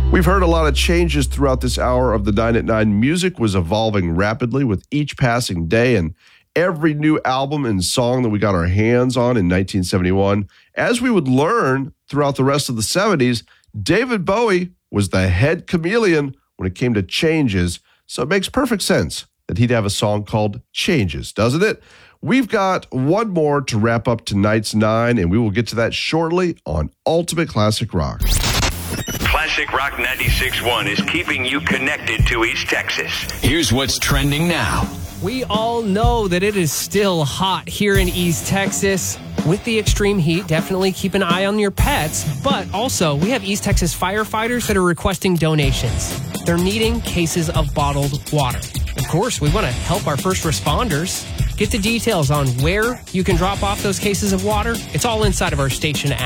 We've heard a lot of changes throughout this hour of the 9 at 9. Music was evolving rapidly with each passing day, and every new album and song that we got our hands on in 1971. As we would learn throughout the rest of the 70s, David Bowie was the head chameleon when it came to changes, so it makes perfect sense that he'd have a song called Changes, doesn't it? We've got one more to wrap up tonight's 9, and we will get to that shortly on Ultimate Classic Rock. Classic Rock 96.1 is keeping you connected to East Texas. Here's what's trending now. We all know that it is still hot here in East Texas. With the extreme heat, definitely keep an eye on your pets. But also, we have East Texas firefighters that are requesting donations. They're needing cases of bottled water. Of course, we want to help our first responders. Get the details on where you can drop off those cases of water. It's all inside of our station app.